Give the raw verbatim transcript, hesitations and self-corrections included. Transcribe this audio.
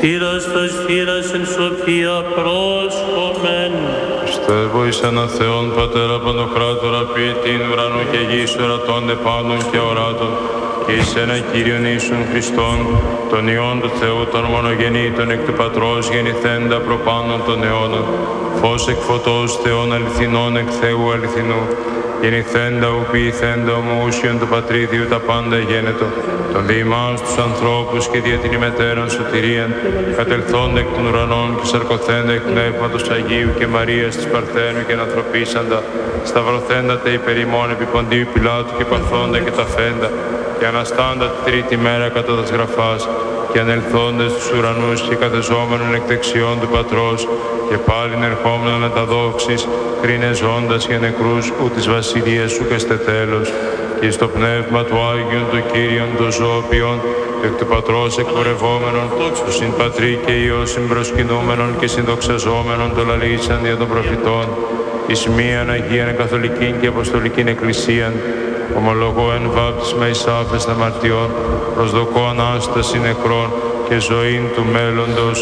Σύρας τας χείρας εν σοφία πρόσχομεν. Χριστέ βοήσε έναν Θεόν Πατέρα Παντοκράτορα, ποιητήν ουρανού και γης, ορατώνται πάντων και οράτων, και εις ένα Κύριον Ιησούν Χριστόν, τον Υιόν του Θεού, τον μονογεννήτων εκ του Πατρός γεννηθέντα προπάντων των αιώνων, φως εκ φωτός Θεών αληθινών εκ Θεού αληθινού, γεννηθέντα ου ποιηθέντα ομοούσιον του Πατρίδιου τα πάντα γένετο, τον διημάς τους ανθρώπους και δια την ημετέραν σωτηρίαν, κατελθόντα εκ των ουρανών και σαρκωθέντα εκ Πνεύματος Αγίου και Μαρίας της Παρθένου και ανθρωπίσαντα, σταυρωθέντα τε υπερ ημών επί Ποντίου Πιλάτου και παθόντα και ταφέντα, και αναστάντα τη τρίτη μέρα κατά τας γραφάς, και ανελθόντες στους ουρανούς και καθεζόμενον εκ δεξιών του Πατρός, και πάλιν ερχόμενον με τα δόξης, κρίνες ζώντας και νεκρούς, ου της βασιλείας σου καστε τέλος, και στο πνεύμα του Άγιον του Κύριον των ζωοποιών, εκ του Πατρός εκπορευόμενον, του συν Πατρί και Υιό συμπροσκυνούμενον και συνδοξαζόμενον το λαλήσαν δια των προφητών, εις μίαν Αγίαν Καθολικήν και Αποστολικήν Εκκλησίαν, ομολογώ εν βάπτισμα εις άφεστα αμαρτιών, προσδοκώ Ανάσταση νεκρών και ζωήν του μέλλοντος